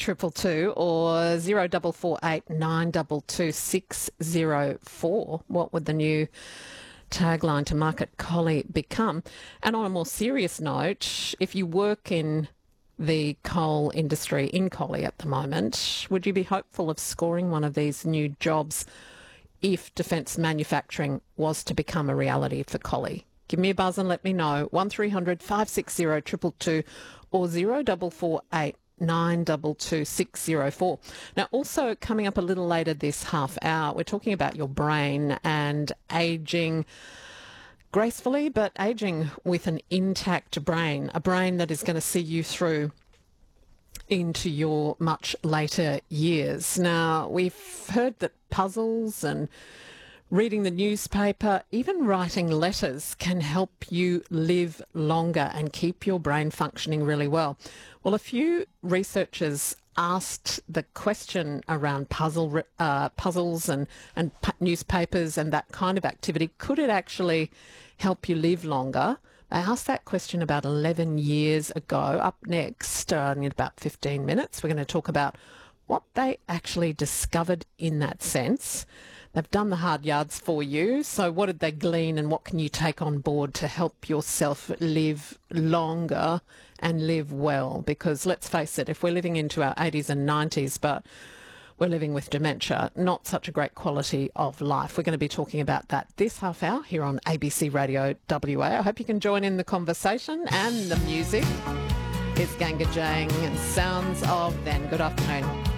222 or 0448 922 604. What would the new tagline to Market Collie become? And on a more serious note, if you work in the coal industry in Collie at the moment, would you be hopeful of scoring one of these new jobs if defence manufacturing was to become a reality for Collie? Give me a buzz and let me know. 1300 560 222 or 0448 922 604. Now, also coming up a little later this half hour, we're talking about your brain and ageing gracefully, but ageing with an intact brain, a brain that is going to see you through into your much later years. Now, we've heard that puzzles and reading the newspaper, even writing letters can help you live longer and keep your brain functioning really well. Well, a few researchers asked the question around puzzles and newspapers and that kind of activity. Could it actually help you live longer? They asked that question about 11 years ago. Up next, in about 15 minutes, we're going to talk about what they actually discovered in that sense. They've done the hard yards for you. So what did they glean and what can you take on board to help yourself live longer and live well? Because let's face it, if we're living into our 80s and 90s, but we're living with dementia, not such a great quality of life. We're going to be talking about that this half hour here on ABC Radio WA. I hope you can join in the conversation and the music. It's Ganga Jang and Sounds of Then. Good afternoon.